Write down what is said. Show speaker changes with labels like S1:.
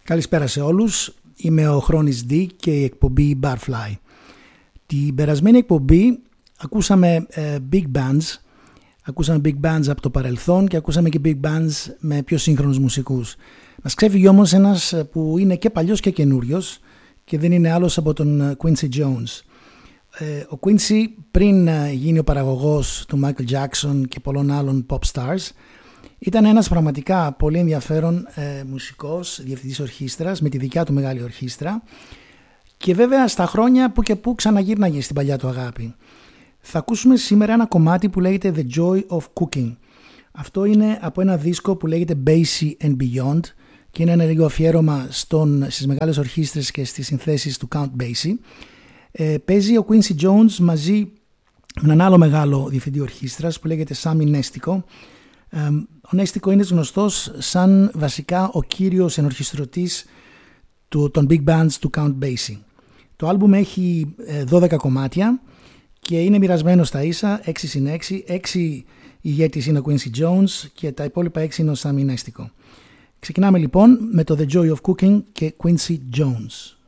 S1: Καλησπέρα σε όλους, είμαι ο Χρόνης D και η εκπομπή Barfly. Την περασμένη εκπομπή ακούσαμε big bands, από το παρελθόν και ακούσαμε και big bands με πιο σύγχρονους μουσικούς. Μας ξέφυγε όμως ένας που είναι και παλιός και καινούριος και δεν είναι άλλος από τον Quincy Jones. Ο Quincy, πριν γίνει ο παραγωγός του Michael Jackson και πολλών άλλων pop stars, ήταν ένας πραγματικά πολύ ενδιαφέρον μουσικός, διευθυντής ορχήστρας με τη δικιά του μεγάλη ορχήστρα και βέβαια στα χρόνια που και που ξαναγύρναγε στην παλιά του αγάπη. Θα ακούσουμε σήμερα ένα κομμάτι που λέγεται The Joy of Cooking. Αυτό είναι από ένα δίσκο που λέγεται Basie and Beyond και είναι ένα λίγο αφιέρωμα στις μεγάλες ορχήστρες και στις συνθέσεις του Count Basie. Παίζει ο Quincy Jones μαζί με έναν άλλο μεγάλο διευθυντή ορχήστρας που λέγεται Sammy Nestico. Ο Nestico είναι γνωστός σαν βασικά ο κύριος ενορχιστρωτής των big bands του Count Basie. Το άλμπουμ έχει 12 κομμάτια και είναι μοιρασμένο στα ίσα 6/6. 6 ηγέτης είναι ο Quincy Jones και τα υπόλοιπα 6 είναι ο Sammy Nestico. Ξεκινάμε λοιπόν με το The Joy of Cooking και Quincy Jones.